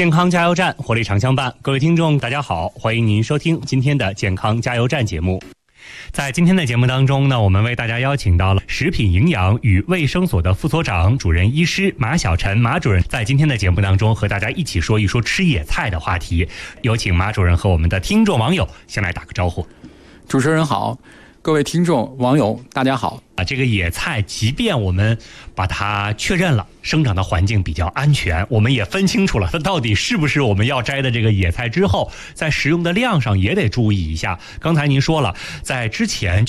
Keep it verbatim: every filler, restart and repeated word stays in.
健康加油站，活力常相伴。各位听众大家好，欢迎您收听今天的健康加油站节目。在今天的节目当中呢，我们为大家邀请到了食品营养与卫生所的副所长、主任医师马晓晨马主任，在今天的节目当中和大家一起说一说吃野菜的话题。有请马主任和我们的听众网友先来打个招呼。 主持人好，各位听众网友大家好。 啊，这个野菜即便我们把它确认了生长的环境比较安全，我们也分清楚了它到底是不是我们要摘的这个野菜之后，在食用的量上也得注意一下。刚才您说了，在之前